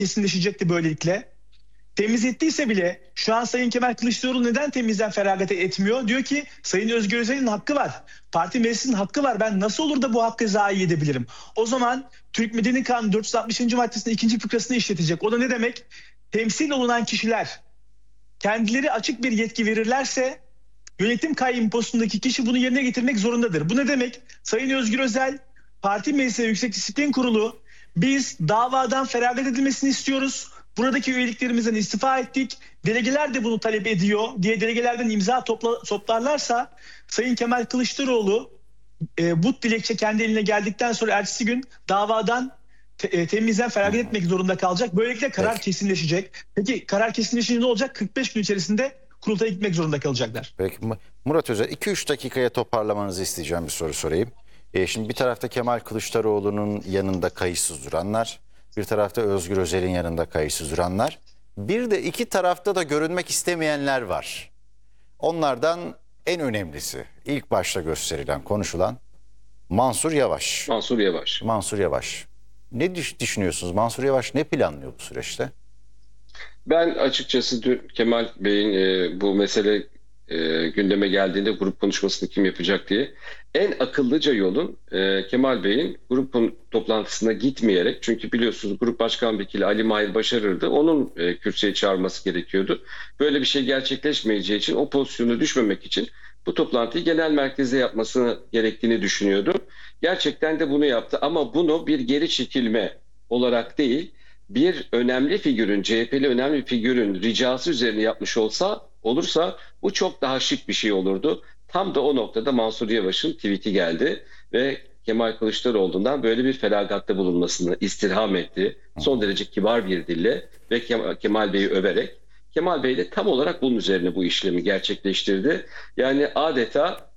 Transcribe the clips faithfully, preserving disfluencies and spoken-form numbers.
kesinleşecekti böylelikle. Temiz ettiyse bile şu an Sayın Kemal Kılıçdaroğlu neden temizden feragat etmiyor? Diyor ki Sayın Özgür Özel'in hakkı var. Parti meclisinin hakkı var. Ben nasıl olur da bu hakkı zayi edebilirim? O zaman Türk Medeni Kanunu dört yüz altmışıncı maddesinin ikinci fıkrasını işletecek. O da ne demek? Temsil olunan kişiler kendileri açık bir yetki verirlerse yönetim kayyum postundaki kişi bunu yerine getirmek zorundadır. Bu ne demek? Sayın Özgür Özel, Parti Meclisi ve Yüksek Disiplin Kurulu biz davadan feragat edilmesini istiyoruz. Buradaki üyeliklerimizden istifa ettik. Delegeler de bunu talep ediyor diye delegelerden imza topla, toplarlarsa Sayın Kemal Kılıçdaroğlu e, bu dilekçe kendi eline geldikten sonra ertesi gün davadan te, e, temizden feragat etmek zorunda kalacak. Böylelikle karar Peki. kesinleşecek. Peki karar kesinleşince ne olacak? kırk beş gün içerisinde kurultaya gitmek zorunda kalacaklar. Peki Murat Özer, iki üç dakikaya toparlamanızı isteyeceğim bir soru sorayım. E, şimdi bir tarafta Kemal Kılıçdaroğlu'nun yanında kayıtsız duranlar, bir tarafta Özgür Özel'in yanında kayıtsız duranlar. Bir de iki tarafta da görünmek istemeyenler var. Onlardan en önemlisi, ilk başta gösterilen, konuşulan Mansur Yavaş. Mansur Yavaş. Mansur Yavaş. Ne düşünüyorsunuz? Mansur Yavaş ne planlıyor bu süreçte? Ben açıkçası dün Kemal Bey'in e, bu mesele e, gündeme geldiğinde grup konuşmasını kim yapacak diye en akıllıca yolun e, Kemal Bey'in grup toplantısına gitmeyerek, çünkü biliyorsunuz Grup Başkan Vekili Ali Mahir Başarır'dı. Onun e, kürsüye çağırması gerekiyordu. Böyle bir şey gerçekleşmeyeceği için, o pozisyona düşmemek için bu toplantıyı genel merkezde yapmasını gerektiğini düşünüyordu. Gerçekten de bunu yaptı ama bunu bir geri çekilme olarak değil, bir önemli figürün, C H P'li önemli bir figürün ricası üzerine yapmış olsa olursa bu çok daha şık bir şey olurdu. Tam da o noktada Mansur Yavaş'ın tweet'i geldi ve Kemal Kılıçdaroğlu'ndan böyle bir feragatta bulunmasını istirham etti. Son derece kibar bir dille ve Kemal Bey'i överek. Kemal Bey de tam olarak bunun üzerine bu işlemi gerçekleştirdi. Yani adeta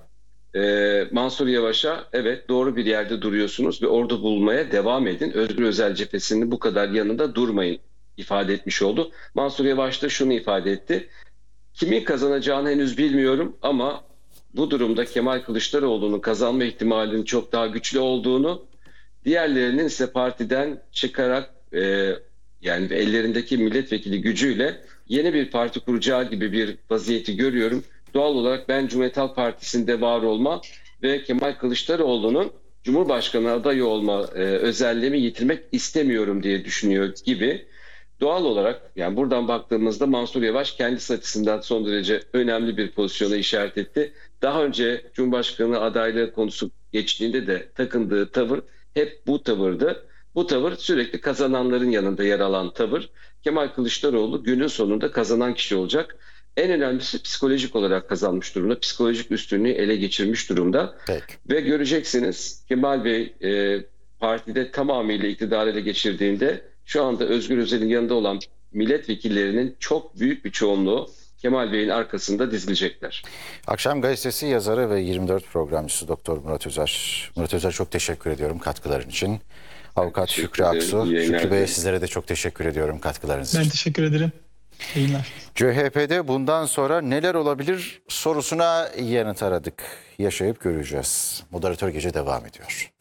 Ee, Mansur Yavaş'a evet doğru bir yerde duruyorsunuz ve orada bulmaya devam edin. Özgür Özel cephesinin bu kadar yanında durmayın ifade etmiş oldu. Mansur Yavaş da şunu ifade etti. Kimin kazanacağını henüz bilmiyorum ama bu durumda Kemal Kılıçdaroğlu'nun kazanma ihtimalinin çok daha güçlü olduğunu, diğerlerinin ise partiden çıkarak e, yani ellerindeki milletvekili gücüyle yeni bir parti kuracağı gibi bir vaziyeti görüyorum. Doğal olarak ben Cumhuriyet Halk Partisi'nde var olma ve Kemal Kılıçdaroğlu'nun Cumhurbaşkanı adayı olma e, özelliğimi yitirmek istemiyorum diye düşünüyor gibi. Doğal olarak yani buradan baktığımızda Mansur Yavaş kendisi açısından son derece önemli bir pozisyona işaret etti. Daha önce Cumhurbaşkanı adaylığı konusu geçtiğinde de takındığı tavır hep bu tavırdı. Bu tavır sürekli kazananların yanında yer alan tavır. Kemal Kılıçdaroğlu günün sonunda kazanan kişi olacak. En önemlisi psikolojik olarak kazanmış durumda. Psikolojik üstünlüğü ele geçirmiş durumda. Peki. Ve göreceksiniz Kemal Bey e, partide tamamıyla iktidarı ele geçirdiğinde şu anda Özgür Özel'in yanında olan milletvekillerinin çok büyük bir çoğunluğu Kemal Bey'in arkasında dizilecekler. Akşam Gazetesi yazarı ve yirmi dört programcısı Doktor Murat Özer. Murat Özer, çok teşekkür ediyorum katkıların için. Avukat Teşekkür Şükrü ederim. Aksu. İyi yayınlar Şükrü Bey, dilerim. sizlere de çok teşekkür ediyorum katkılarınız için. Ben teşekkür ederim. İyi günler. C H P'de bundan sonra neler olabilir sorusuna yanıt aradık. Yaşayıp göreceğiz. Moderatör Gece devam ediyor.